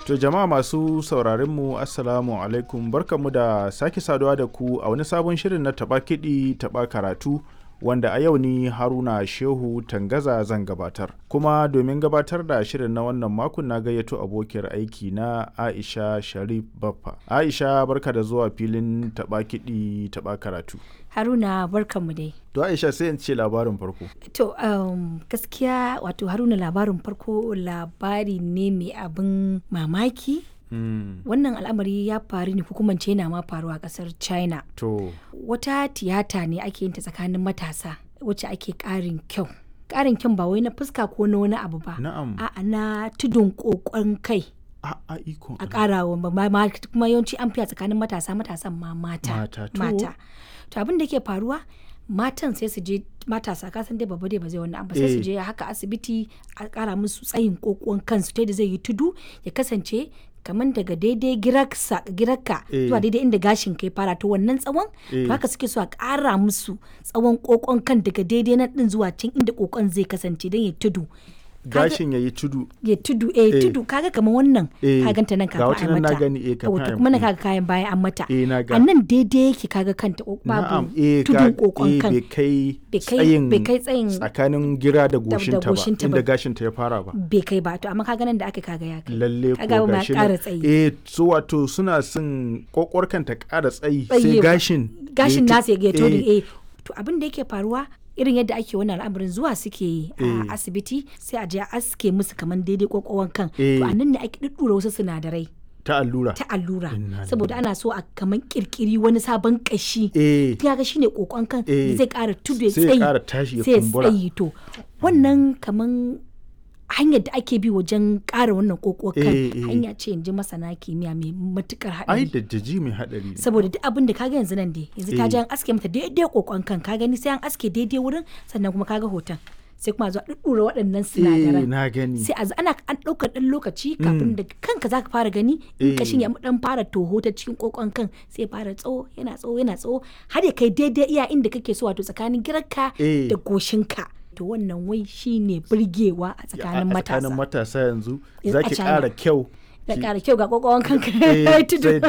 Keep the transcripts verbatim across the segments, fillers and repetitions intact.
To jama'a masu sauraron mu assalamu alaikum, barkamu da sake saduwa da ku a wani sabon shirin na taɓa kiɗi taɓa karatu wanda a yau ni Haruna Shehu Tangaza zan gabatar. Kuma domin gabatar da shirin na wannan makon na gayyato abokiyar aiki na Aisha Sharif Baffa. Aisha, barka da zuwa filin taɓa kiɗi taɓa karatu. Haruna, barkanmu dai. To Aisha, sai in ce labarin farko. To um, gaskiya wato Haruna, labarin farko labari ne mai abin mamaki. Mm. Wannan al'amari ya faru ne, hukumance yana ma faruwa a kasar China. To. Wata tiyata ne ake yin ta tsakanin matasa wacce ake ƙarin kyau. Ƙarin kyau ba wai na fuska ko na wani abu ba. Na'am. A'a, na tudun ƙoƙon kai. A a iko. A ƙarawa kuma yawanci an fiya tsakanin matasa matasan ma mata. Mata. To. Mata. To abin da ke faruwa, matan sai su je, matasa ka san dai babba dai ba zai wannan abu, sai su je haka asibiti a kara musu tsayin kokon kansu ta da zai yi tudu ya kasance kamar daga daidai girarka zuwa daidai inda gashin kai fara, to wannan tsawon to haka suke so a kara musu tsawon kokon kan daga daidai nan din zuwa can inda kokon zai kasance don ya tudu, gashin ya yi tudu ya tudu eh, eh tudu kaga kamar wannan ka ganta nan kafin a mata, eh, wato kuma na kaga kayan bayan an mata, eh, a nan daidai yake kaga kanta babu eh, tudun kokon kan, bai kai tsayin tsakanin gira da goshinta ba, inda gashinta ya fara ba, bai kai ba. To amma kaga nan da aka kaga ya kai, lalle ko gashi ne eh, so wato suna son kokor kanta ƙara tsayi sai gashin gashin nasu ya ga eh. To abin da yake faruwa, irin yadda ake wannan al'amarin zuwa suke yi a asibiti sai a je a aske musu kamar daidai kokowar kan, to a nan ne ake duddura wasu sinadarai ta allura ta allura saboda ana so a kaman kirkiri wani sabon kashi, ta ga shine kokon kan zai kara tudu ya tsayi, sai ya kara tashi ya kumbura. Sai to wannan kaman hanyar da ake bi wajen ƙara wannan kokon kan hanya ce in ji masana kimiyya mai matukar haɗari. Ai da jaji mai haɗari ne. Saboda duk abin da kaga yanzu nan dai yanzu ta ji an aske mata daidai kokon kan, ka gani sai an aske daidai wurin, sannan kuma kaga hoton sai kuma zuwa ɗuɗɗura waɗannan sinadaran. na gani. Sai a ana an ɗaukar ɗan lokaci kafin da kanka zaka fara gani in kashin ya ɗan fara toho ta cikin kokon kan, sai fara tsawo yana tsawo yana tsawo har ya kai daidai iya inda kake so, wato tsakanin girarka da goshinka. To wannan wai shine burgewa a tsakanin matasa. A tsakanin matasa yanzu zaki ƙara kyau. Da ƙara kyau ga kokon kanka tudu.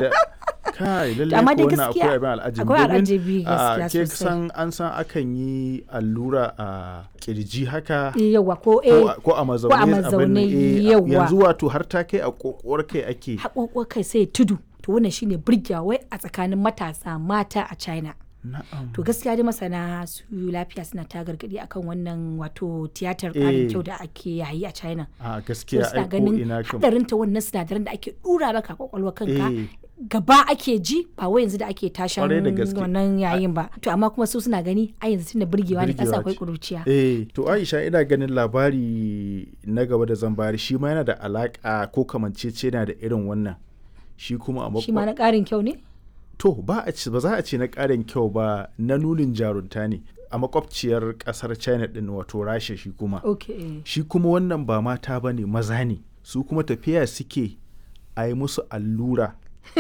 Kai lalle ko wannan akwai abin al'ajabi. Akwai al'ajabi gaskiya sosai. Ke san an san akan yi allura a kirji haka. Yawa ko ko a mazaune zaune yawa. Yanzu wato har ta kai a kokowar kai ake. A kokowar kai sai tudu. To wannan shine burgewa wai a tsakanin matasa mata a China. Na'am. To gaskiya dai masana su lafiya suna ta gargadi akan wannan wato tiyatar ƙarin kyau da ake yayi a China. A gaskiya ai ko ina kam. Hadarin ta wannan sinadaran da ake dura maka kwakwalwa kanka gaba ake ji, ba wai yanzu da ake tashan wannan yayin ba. To amma kuma su suna gani a yanzu tunda burgewa ne, kasa akwai kuruciya. Eh to Aisha, ina ganin labari na gaba da zan bayar shi ma yana da alaka ko kamanceceniya da irin wannan. Shi kuma a shi ma na ƙarin kyau ne? To ba a ci ba za a ce na ƙarin kyau ba, na nunin jarunta ne a makwabciyar ƙasar China din, wato Rasha. Shi kuma okay. Shi kuma wannan ba mata ba ne, maza ne, su kuma tafiya suke a yi musu allura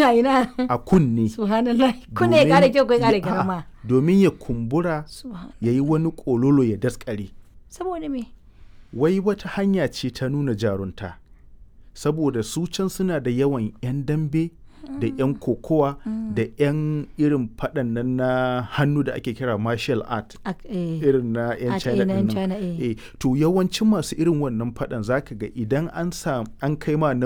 a kunne. Subhanallah, kunne ya ƙara kyau ko ya ƙara girma, domin ya kumbura ya yi wani ƙololo ya daskare. Saboda me? Wai wata hanya ce ta nuna jarunta, saboda su can suna da yawan 'yan dambe da 'yan kokowa da 'yan irin faɗan nan na hannu da ake kira martial art, irin na 'yan China ɗin nan. To yawancin masu irin wannan faɗan zaka ga idan an kai ma